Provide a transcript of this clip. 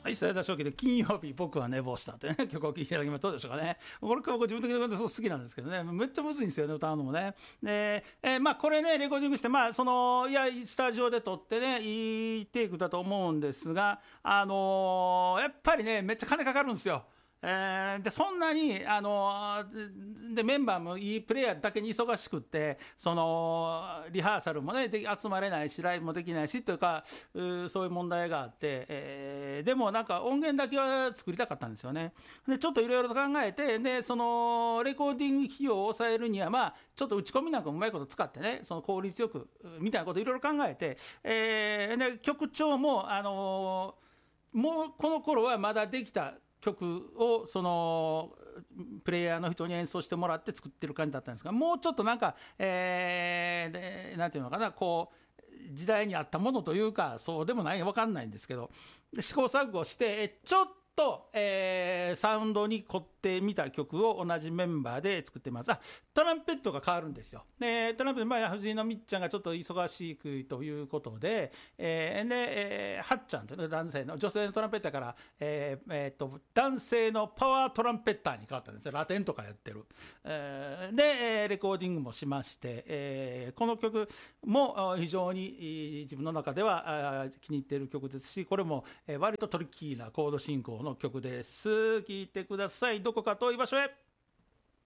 はい、斉田正樹で金曜日僕は寝坊したという、ね、曲を聴いていただきます。どうでしょうかね。これ自分的に好きなんですけどね、めっちゃむずいんですよね、歌うのもね。で、まあこれねレコーディングして、まあいやスタジオで撮ってねいいテイクだと思うんですが、やっぱりねめっちゃ金かかるんですよ。でそんなにでメンバーもいいプレイヤーだけに忙しくって、リハーサルもね集まれないしライブもできないしというか、そういう問題があって、でもなんか音源だけは作りたかったんですよね。でちょっといろいろと考えて、でレコーディング費用を抑えるには、まあちょっと打ち込みなんかもうまいこと使ってね、その効率よくみたいなこといろいろ考えて、で曲調ももうこの頃はまだできた曲をプレイヤーの人に演奏してもらって作ってる感じだったんですが、もうちょっとなんか、なんていうのかな、こう時代に合ったものというか、そうでもない分かんないんですけど、試行錯誤してちょっと、サウンドに凝ってみた曲を同じメンバーで作ってます。トランペットが変わるんですよ。トランペット、藤井のみっちゃんがちょっと忙しくということで、はっちゃんという男性の女性のトランペッターから、男性のパワートランペッターに変わったんですよ。ラテンとかやってる。でレコーディングもしまして、この曲も非常に自分の中では気に入っている曲ですし、これも割とトリッキーなコード進行の曲です。聴いてください。どこか遠い場所へ。